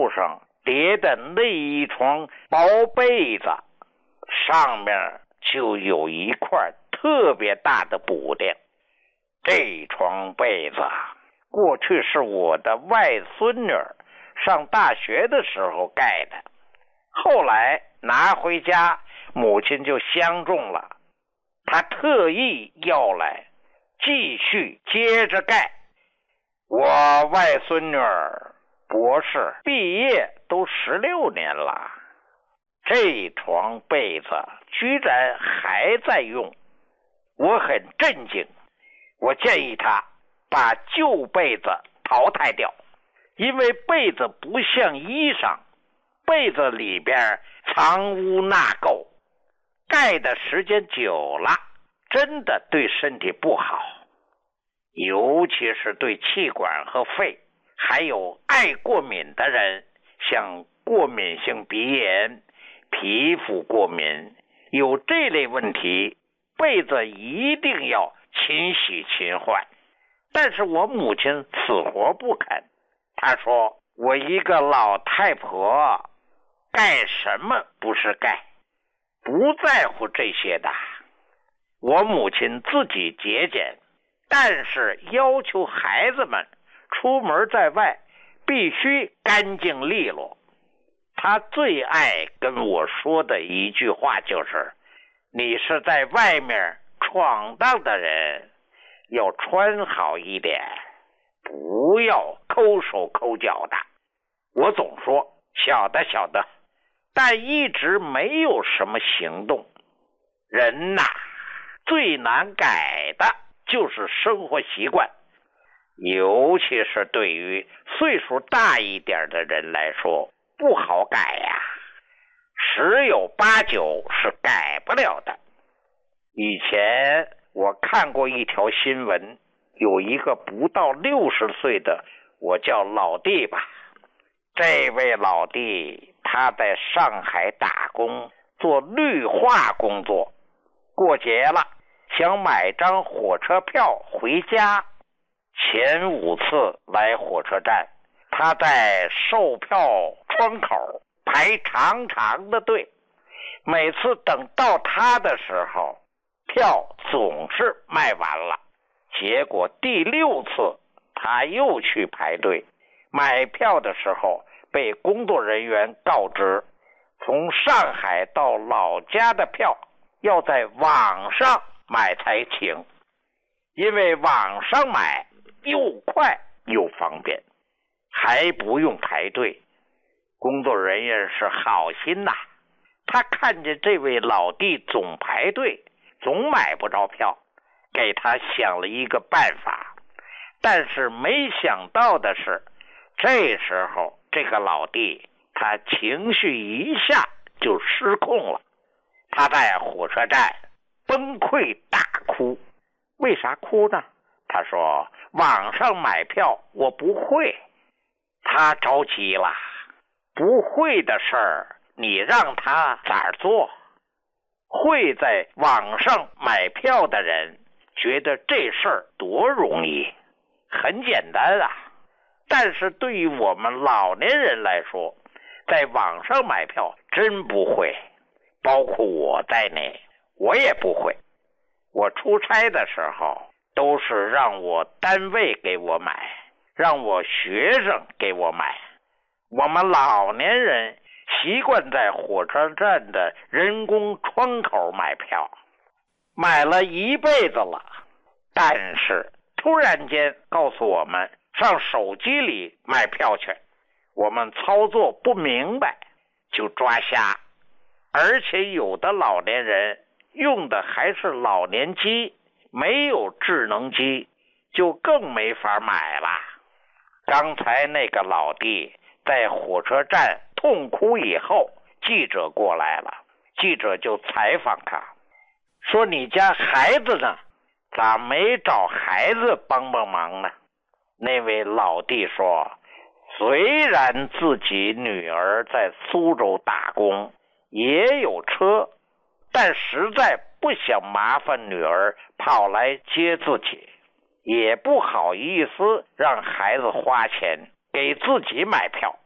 布上叠的那一床薄被子，上面就有一块特别大的补丁。这床被子过去是我的外孙女上大学的时候盖的，后来拿回家，母亲就相中了，她特意要来继续接着盖。我外孙女博士毕业都16年了，这床被子居然还在用，我很震惊。我建议她把旧被子淘汰掉，因为被子不像衣裳，被子里边藏污纳垢，盖的时间久了真的对身体不好，尤其是对气管和肺，还有爱过敏的人，像过敏性鼻炎、皮肤过敏，有这类问题，被子一定要勤洗勤换。但是我母亲死活不肯，她说我一个老太婆盖什么不是盖，不在乎这些的。我母亲自己节俭，但是要求孩子们出门在外必须干净利落。她最爱跟我说的一句话就是，你是在外面闯荡的人，要穿好一点，不要抠手抠脚的。我总说晓得晓得，但一直没有什么行动。人呐，最难改的就是生活习惯，尤其是对于岁数大一点的人来说，不好改呀，十有八九是改不了的。以前我看过一条新闻，有一个不到60岁的，我叫老弟吧，这位老弟他在上海打工，做绿化工作，过节了想买张火车票回家，前5次来火车站，他在售票窗口排长长的队，每次等到他的时候，票总是卖完了。结果第6次他又去排队买票的时候，被工作人员告知，从上海到老家的票要在网上买才行，因为网上买又快又方便，还不用排队。工作人员是好心呐，他看见这位老弟总排队，总买不着票，给他想了一个办法。但是没想到的是，这时候这个老弟他情绪一下就失控了，他在火车站崩溃大哭。为啥哭呢？他说网上买票我不会。他着急了，不会的事儿你让他咋做？会在网上买票的人觉得这事儿多容易，很简单啊。但是对于我们老年人来说，在网上买票真不会，包括我在内，我也不会。我出差的时候都是让我单位给我买，让我学生给我买。我们老年人习惯在火车站的人工窗口买票，买了一辈子了，但是突然间告诉我们上手机里买票去，我们操作不明白就抓瞎，而且有的老年人用的还是老年机，没有智能机，就更没法买了。刚才那个老弟在火车站痛哭以后，记者过来了，记者就采访他，说你家孩子呢？咋没找孩子帮帮忙呢？那位老弟说，虽然自己女儿在苏州打工，也有车，但实在不想麻烦女儿跑来接自己，也不好意思让孩子花钱给自己买票。